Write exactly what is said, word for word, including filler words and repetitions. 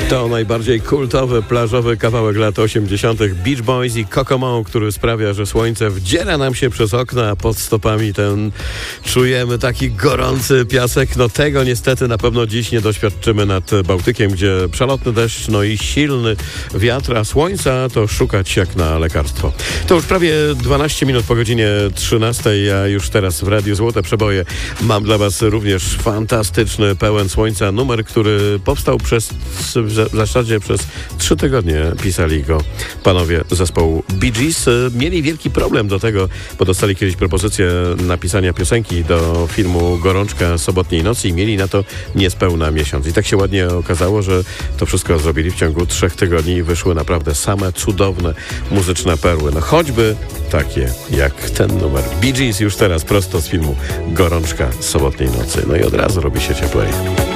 To najbardziej kultowy, plażowy kawałek lat osiemdziesiątych Beach Boys i Kokomo, który sprawia, że słońce wdziera nam się przez okna, a pod stopami ten czujemy taki gorący piasek. No tego niestety na pewno dziś nie doświadczymy nad Bałtykiem, gdzie przelotny deszcz, no i silny wiatr, a słońca to szukać jak na lekarstwo. To już prawie dwanaście minut po godzinie trzynastej, a już teraz w Radiu Złote Przeboje mam dla Was również fantastyczny, pełen słońca numer, który powstał przez w zasadzie przez trzy tygodnie pisali go panowie zespołu Bee Gees. Mieli wielki problem do tego, bo dostali kiedyś propozycję napisania piosenki do filmu Gorączka sobotniej nocy i mieli na to niespełna miesiąc. I tak się ładnie okazało, że to wszystko zrobili w ciągu trzech tygodni i wyszły naprawdę same cudowne muzyczne perły. No choćby takie jak ten numer. Bee Gees już teraz prosto z filmu Gorączka sobotniej nocy. No i od razu robi się cieplej.